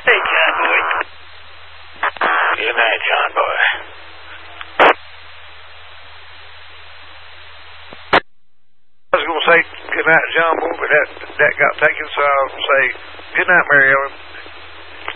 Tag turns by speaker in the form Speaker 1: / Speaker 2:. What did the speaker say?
Speaker 1: Hey, John Boy.
Speaker 2: Good night, John Boy. I was going to say good night, John Boy, but that got taken, so I'll say good night, Mary Ellen.